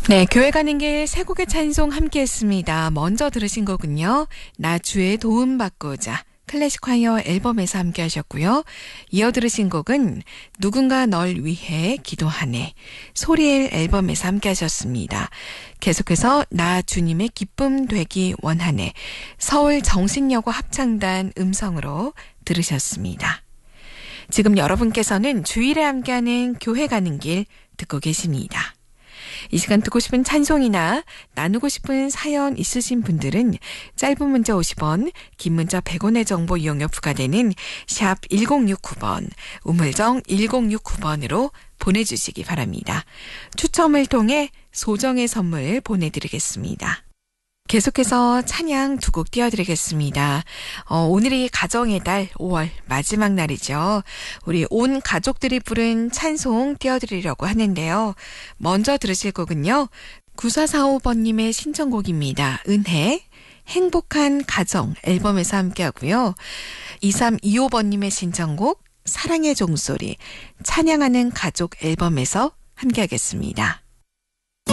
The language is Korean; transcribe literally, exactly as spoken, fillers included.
네, 교회 가는 길 세 곡의 찬송 함께 했습니다. 먼저 들으신 곡은요. 나 주의 도움 받고자 클래식 콰이어 앨범에서 함께 하셨고요. 이어 들으신 곡은 누군가 널 위해 기도하네 소리엘 앨범에서 함께 하셨습니다. 계속해서 나 주님의 기쁨 되기 원하네 서울 정신여고 합창단 음성으로 들으셨습니다. 지금 여러분께서는 주일에 함께하는 교회 가는 길 듣고 계십니다. 이 시간 듣고 싶은 찬송이나 나누고 싶은 사연 있으신 분들은 짧은 문자 오십 원, 긴 문자 백 원의 정보 이용료 부과되는 샵 일공육구 번, 우물정 일공육구 번으로 보내주시기 바랍니다. 추첨을 통해 소정의 선물 보내드리겠습니다. 계속해서 찬양 두 곡 띄워드리겠습니다. 어, 오늘이 가정의 달 오월 마지막 날이죠. 우리 온 가족들이 부른 찬송 띄워드리려고 하는데요. 먼저 들으실 곡은요. 구사사오 번님의 신청곡입니다. 은혜, 행복한 가정 앨범에서 함께하고요. 이삼이오 번님의 신청곡 사랑의 종소리, 찬양하는 가족 앨범에서 함께하겠습니다.